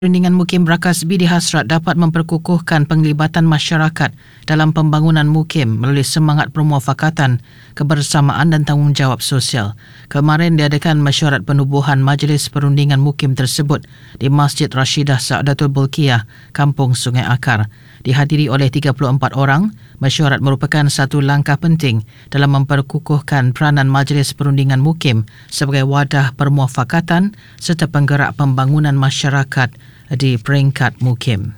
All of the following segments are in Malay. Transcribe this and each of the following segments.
Perundingan Mukim Brakas B dihasrat dapat memperkukuhkan penglibatan masyarakat dalam pembangunan mukim melalui semangat permuafakatan, kebersamaan dan tanggungjawab sosial. Kemarin diadakan mesyuarat penubuhan Majlis Perundingan Mukim tersebut di Masjid Rashidah Saadatul Bulkiah, Kampung Sungai Akar. Dihadiri oleh 34 orang, mesyuarat merupakan satu langkah penting dalam memperkukuhkan peranan Majlis Perundingan Mukim sebagai wadah permuafakatan serta penggerak pembangunan masyarakat di peringkat mukim.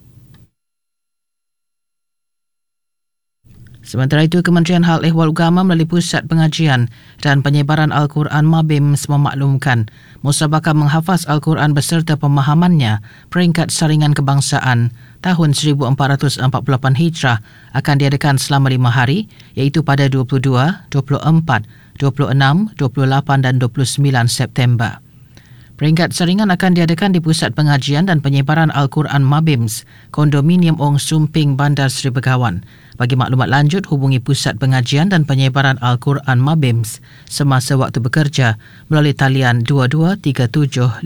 Sementara itu, Kementerian Hal Ehwal Agama melalui Pusat Pengajian dan Penyebaran Al-Quran MABIMS memaklumkan musabaqah menghafaz Al-Quran beserta pemahamannya peringkat saringan kebangsaan tahun 1448 Hijrah akan diadakan selama 5 hari iaitu pada 22, 24, 26, 28 dan 29 September. Peringkat saringan akan diadakan di Pusat Pengajian dan Penyebaran Al-Quran MABIMS, Kondominium Ong Sumping, Bandar Seri Begawan. Bagi maklumat lanjut, hubungi Pusat Pengajian dan Penyebaran Al-Quran MABIMS semasa waktu bekerja melalui talian 2237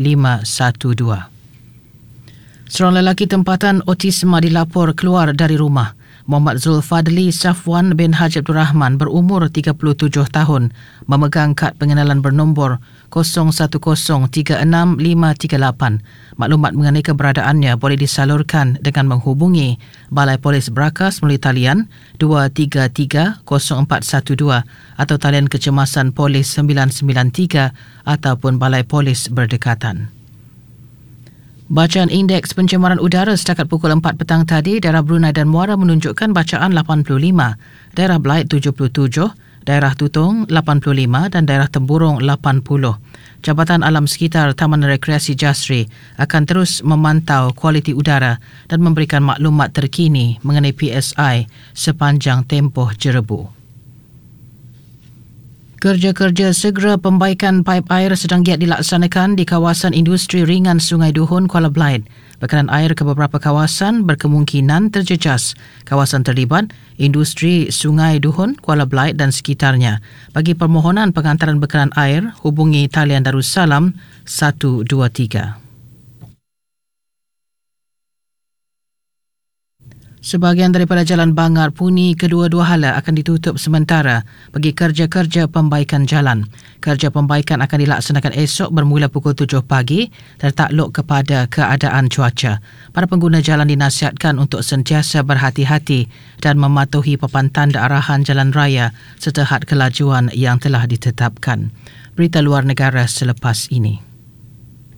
512. Seorang lelaki tempatan autisma dilapor keluar dari rumah. Muhammad Zulfadli Safwan bin Haji Abdul Rahman berumur 37 tahun memegang kad pengenalan bernombor 01036538. Maklumat mengenai keberadaannya boleh disalurkan dengan menghubungi Balai Polis Brakas melalui talian 2330412 atau talian kecemasan Polis 993 ataupun Balai Polis berdekatan. Bacaan indeks pencemaran udara setakat pukul 4 petang tadi, daerah Brunei dan Muara menunjukkan bacaan 85, daerah Belait 77, daerah Tutong 85 dan daerah Temburong 80. Jabatan Alam Sekitar Taman Rekreasi Jasri akan terus memantau kualiti udara dan memberikan maklumat terkini mengenai PSI sepanjang tempoh jerebu. Kerja-kerja segera pembaikan paip air sedang giat dilaksanakan di kawasan industri ringan Sungai Duhun, Kuala Belait. Bekalan air ke beberapa kawasan berkemungkinan terjejas. Kawasan terlibat industri Sungai Duhun, Kuala Belait dan sekitarnya. Bagi permohonan pengantaran bekalan air, hubungi talian Darussalam 123. Sebahagian daripada Jalan Bangar Puni kedua-dua hala akan ditutup sementara bagi kerja-kerja pembaikan jalan. Kerja pembaikan akan dilaksanakan esok bermula pukul 7 pagi tertakluk kepada keadaan cuaca. Para pengguna jalan dinasihatkan untuk sentiasa berhati-hati dan mematuhi papan tanda arahan jalan raya serta had kelajuan yang telah ditetapkan. Berita luar negara selepas ini.